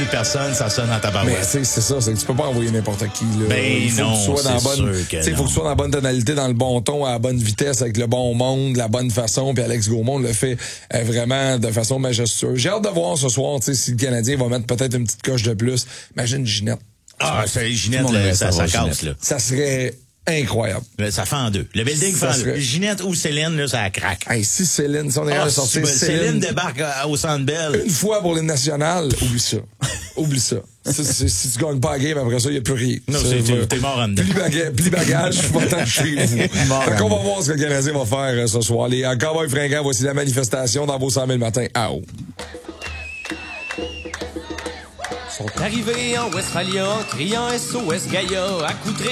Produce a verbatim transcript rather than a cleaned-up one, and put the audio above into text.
personnes, ça sonne en tabarouette. Mais c'est ça, c'est que tu peux pas envoyer n'importe qui. Là. Ben il faut non, que tu sois dans la bonne, il faut que tu sois dans la bonne tonalité, dans le bon ton, à la bonne vitesse, avec le bon monde, la bonne façon. Puis Alex Gaumont le fait euh, vraiment de façon majestueuse. J'ai hâte de voir ce soir si le Canadien va mettre peut-être une petite coche de plus. Imagine Ginette. Ah, c'est Ginette, là, ça, ça casse, là. Ça serait incroyable. Là, ça fait en deux. Le building fait en serait... deux. Ginette ou Céline, là, ça craque. Hey, si Céline, si on est ah, à sortir si Céline, Céline débarque au Centre Bell. Une fois pour les nationales, oublie ça. Oublie ça. Si, si, si tu gagnes pas la game, après ça, il n'y a plus rien. Non, c'est, t'es, t'es mort en dedans. Pli bagage, pli bagage, je suis pas chez vous. Fait qu'on va voir ce que le Canadien va faire euh, ce soir. Les Cowboys fringants, voici la manifestation dans vos cent mille matins. Ah oh. Sont arrivés en Westphalia, criant S O S Gaïa, à coups de